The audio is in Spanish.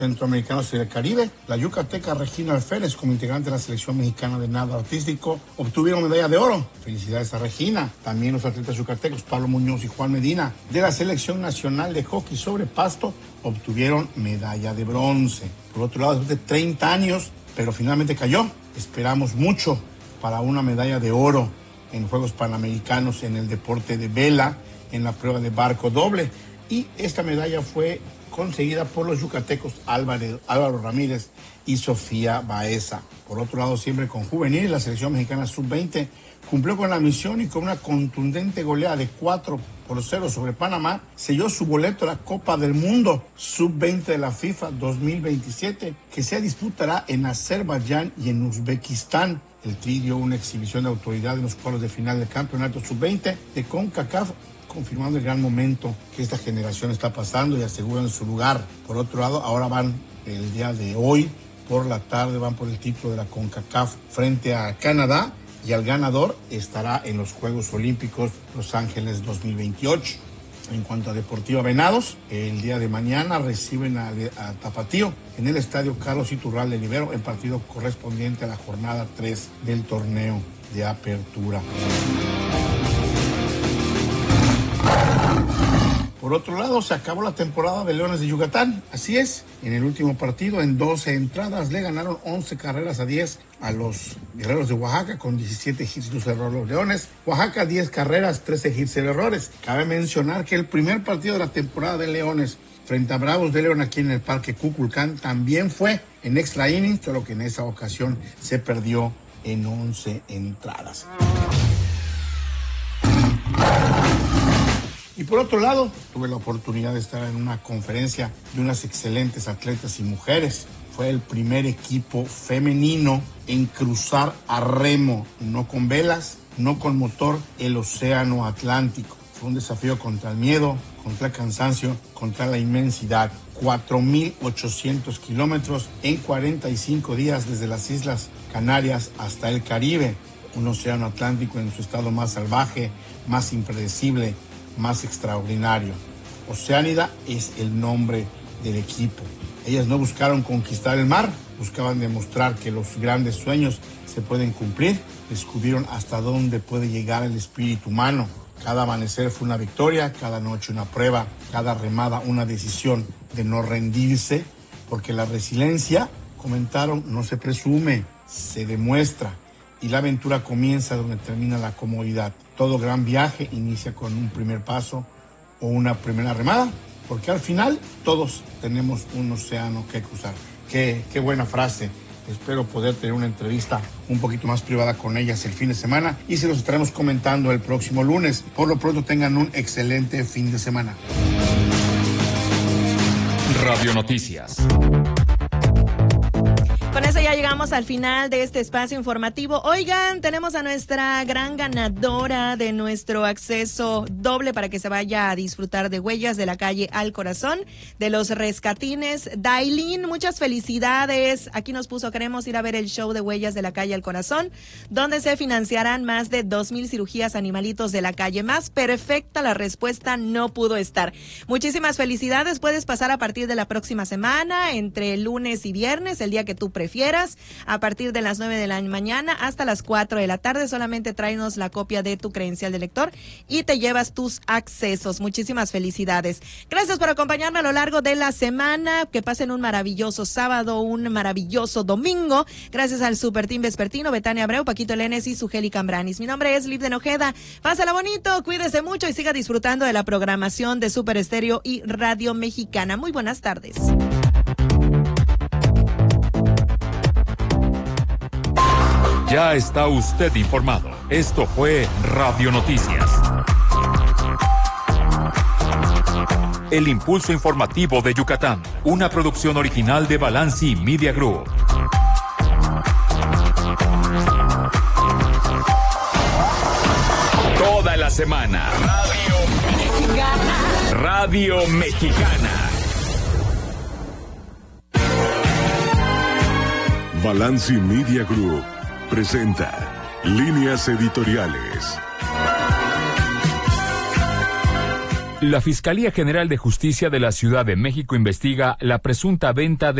Centroamericanos y del Caribe, la yucateca Regina Alférez, como integrante de la selección mexicana de nado artístico, obtuvieron medalla de oro. Felicidades a Regina. También los atletas yucatecos Pablo Muñoz y Juan Medina de la selección nacional de hockey sobre pasto obtuvieron medalla de bronce. Por otro lado, después de 30 años, pero finalmente cayó. Esperamos mucho para una medalla de oro en Juegos Panamericanos en el deporte de vela, en la prueba de barco doble. Y esta medalla fue conseguida por los yucatecos Álvaro Ramírez y Sofía Baeza. Por otro lado, siempre con juvenil, la selección mexicana sub-20 cumplió con la misión y con una contundente goleada de 4-0 sobre Panamá, selló su boleto a la Copa del Mundo sub-20 de la FIFA 2027, que se disputará en Azerbaiyán y en Uzbekistán. El Tri dio una exhibición de autoridad en los cuartos de final del campeonato sub-20 de CONCACAF, confirmando el gran momento que esta generación está pasando y aseguran su lugar. Por otro lado, ahora van el día de hoy, por la tarde, van por el título de la CONCACAF frente a Canadá y el ganador estará en los Juegos Olímpicos Los Ángeles 2028. En cuanto a Deportiva Venados, el día de mañana reciben a Tapatío en el Estadio Carlos Iturralde Libero, el partido correspondiente a la jornada 3 del torneo de apertura. Por otro lado, se acabó la temporada de Leones de Yucatán. Así es, en el último partido, en 12 entradas, le ganaron 11 carreras a 10 a los Guerreros de Oaxaca, con 17 hits y 2 errores los Leones. Oaxaca, 10 carreras, 13 hits y errores. Cabe mencionar que el primer partido de la temporada de Leones frente a Bravos de León aquí en el Parque Cuculcán también fue en extra innings, solo que en esa ocasión se perdió en 11 entradas. Y por otro lado, tuve la oportunidad de estar en una conferencia de unas excelentes atletas y mujeres. Fue el primer equipo femenino en cruzar a remo, no con velas, no con motor, el océano Atlántico. Fue un desafío contra el miedo, contra el cansancio, contra la inmensidad. 4.800 kilómetros en 45 días desde las Islas Canarias hasta el Caribe. Un océano Atlántico en su estado más salvaje, más impredecible, más extraordinario. Oceánida es el nombre del equipo. Ellas no buscaron conquistar el mar, buscaban demostrar que los grandes sueños se pueden cumplir. Descubrieron hasta dónde puede llegar el espíritu humano. Cada amanecer fue una victoria, cada noche una prueba, cada remada una decisión de no rendirse, porque la resiliencia, comentaron, no se presume, se demuestra. Y la aventura comienza donde termina la comodidad. Todo gran viaje inicia con un primer paso o una primera remada, porque al final todos tenemos un océano que cruzar. Qué buena frase. Espero poder tener una entrevista un poquito más privada con ellas el fin de semana y se los estaremos comentando el próximo lunes. Por lo pronto tengan un excelente fin de semana. Radio Noticias. Con eso ya llegamos al final de este espacio informativo. Oigan, tenemos a nuestra gran ganadora de nuestro acceso doble para que se vaya a disfrutar de Huellas de la Calle al Corazón, de los rescatines. Dailin, muchas felicidades. Aquí nos puso, queremos ir a ver el show de Huellas de la Calle al Corazón, donde se financiarán más de 2,000 cirugías animalitos de la calle. Más perfecta la respuesta no pudo estar. Muchísimas felicidades. Puedes pasar a partir de la próxima semana, entre lunes y viernes, el día que tú prefieras, a partir de las 9 de la mañana hasta las 4 de la tarde. Solamente tráenos la copia de tu credencial de lector y te llevas tus accesos. Muchísimas felicidades. Gracias por acompañarme a lo largo de la semana. Que pasen un maravilloso sábado, un maravilloso domingo. Gracias al Super Team Vespertino, Betania Abreu, Paquito Lenes y Sugeli Cambranis. Mi nombre es Liv de Nojeda. Pásala bonito, cuídese mucho y siga disfrutando de la programación de Super Estéreo y Radio Mexicana. Muy buenas tardes. Ya está usted informado. Esto fue Radio Noticias. El impulso informativo de Yucatán. Una producción original de Balanci Media Group. Toda la semana. Radio Mexicana. Radio Mexicana. Balanci Media Group presenta Líneas Editoriales. La Fiscalía General de Justicia de la Ciudad de México investiga la presunta venta de